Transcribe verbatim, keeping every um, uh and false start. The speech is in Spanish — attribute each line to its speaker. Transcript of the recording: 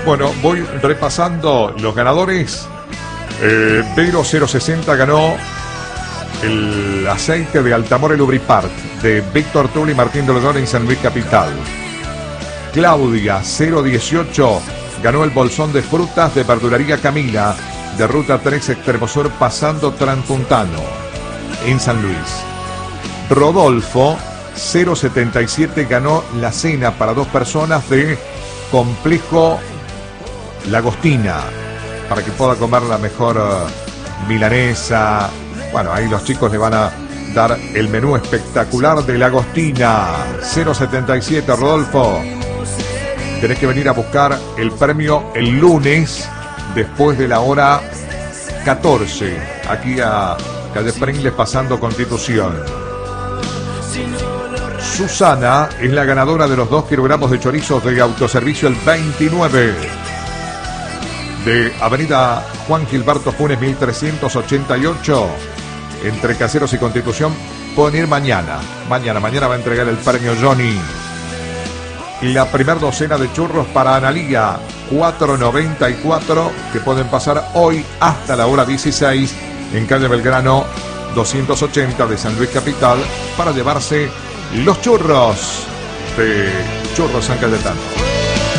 Speaker 1: Bueno, voy repasando los ganadores. Eh, Vero cero sesenta ganó el aceite de Altamore Lubripart de Víctor Tulli y Martín Dolor en San Luis Capital. Claudia cero dieciocho ganó el bolsón de frutas de Verduraría Camila de Ruta tres Extremosur pasando Transpuntano en San Luis. Rodolfo cero setenta y siete ganó la cena para dos personas de Complejo Lagostina para que pueda comer la mejor uh, milanesa. Bueno, ahí los chicos le van a dar el menú espectacular de Lagostina. cero setenta y siete, Rodolfo. Tenés que venir a buscar el premio el lunes después de la hora catorce, aquí a Calle Pringles pasando Constitución. Susana es la ganadora de los dos kilogramos de chorizos de autoservicio el veintinueve de Avenida Juan Gilberto Funes mil trescientos ochenta y ocho entre Caseros y Constitución. Pueden ir mañana, mañana, mañana va a entregar el premio Johnny. Y la primer docena de churros para Analía, cuatro noventa y cuatro, que pueden pasar hoy hasta la hora dieciséis en calle Belgrano doscientos ochenta de San Luis Capital para llevarse los churros de Churros San Cayetano.